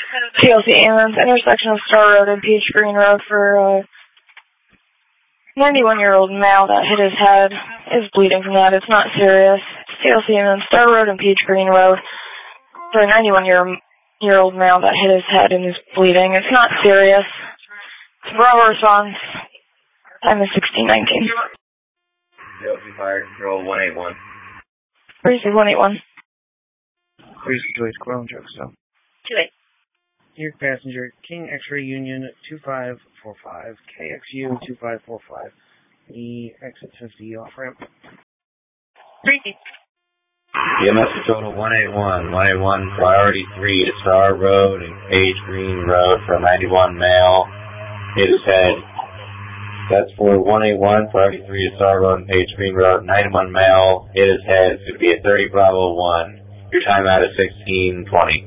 TLC ambulance, intersection of Star Road and Peach Green Road for a 91-year-old male that hit his head. Is bleeding from that. It's not serious. TLC ambulance, Star Road and Peach Green Road for a 91-year-old male that hit his head and is bleeding. It's not serious. It's Bravo response. Time is 16:19. TLC Fire Control 181. 181. Please enjoy Squirrel and Jokestone. 28. Dear passenger, King X-Ray Union 2545, KXU 2545, the exit 50 off ramp. 3. EMS Total 181. 181 Priority 3 to Star Road and Page Green Road for a 91 male. Hit his head. That's for 181 Priority 3 to Star Road and Page Green Road. 91 male. Hit his head. It's going to be a 30 Bravo 1. Your timeout is 16:20.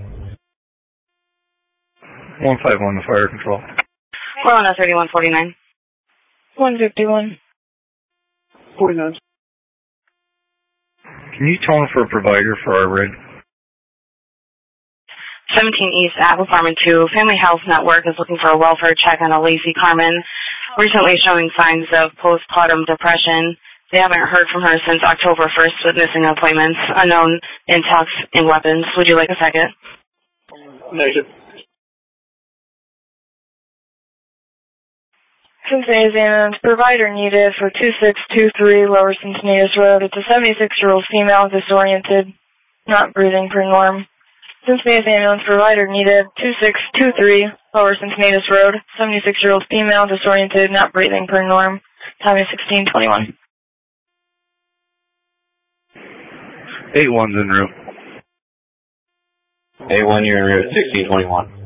151 to Fire Control. We're on a 3149. 151. 49. Can you tone for a provider for our rig? 17 East Apple Farm 2. Family Health Network is looking for a welfare check on a Lacey Carmen, recently showing signs of postpartum depression. They haven't heard from her since October 1st with missing appointments, unknown intox and weapons. Would you like a second? Negative. Cincinnati ambulance provider needed for 2623 Lower Cincinnati Road. It's a 76-year-old female disoriented, not breathing per norm. Cincinnati ambulance provider needed 2623 Lower Cincinnati Road. 76-year-old female disoriented, not breathing per norm. Time is 16:21. 81's en route. 81, you're en route, 16:21.